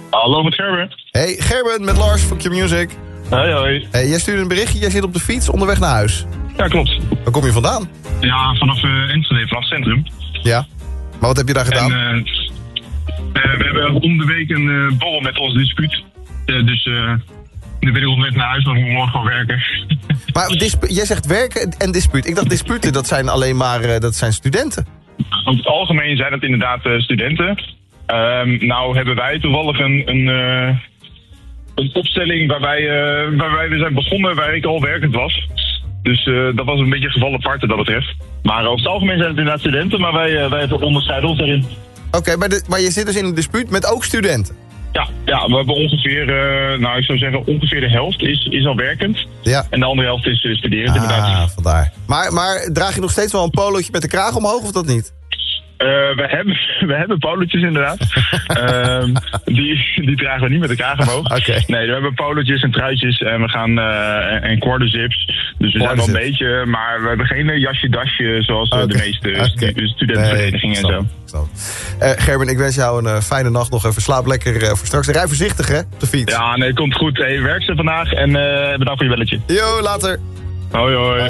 Hallo, met Gerben. Hey, Gerben met Lars van Q-Music. Hoi. Hey, jij stuurde een berichtje, jij zit op de fiets onderweg naar huis. Ja, klopt. Waar kom je vandaan? Ja, vanaf Enschede, vanaf het centrum. Ja, maar wat heb je daar gedaan? En, we hebben om de week een borrel met ons dispuut. Dus nu ben ik onderweg naar huis, dan moet ik morgen gewoon werken. Maar jij zegt werken en dispuut. Ik dacht disputen, dat zijn alleen maar dat zijn studenten. Over het algemeen zijn het inderdaad studenten. Nou hebben wij toevallig een opstelling waarbij we zijn begonnen waar ik al werkend was. Dus dat was een beetje een geval apart wat dat betreft. Maar over het algemeen zijn het inderdaad studenten, maar wij onderscheiden ons daarin. Oké, maar je zit dus in een dispuut met ook studenten? Ja, we hebben ongeveer, ik zou zeggen ongeveer de helft is al werkend. Ja. En de andere helft is studerend inderdaad. Vandaar. Maar draag je nog steeds wel een polootje met de kraag omhoog of dat niet? We hebben polootjes inderdaad. Die dragen we niet met de kraag omhoog. Okay. Nee, we hebben polootjes en truitjes en we gaan en quarterzips. Dus we zijn wel een beetje, maar we hebben geen jasje-dasje zoals de meeste studentenverenigingen en zo. Gerben, ik wens jou een fijne nacht nog even. Slaap lekker voor straks. Rij voorzichtig hè, op de fiets. Ja, nee, komt goed. Hey, werk ze vandaag en bedankt voor je belletje. Yo, later. Hoi.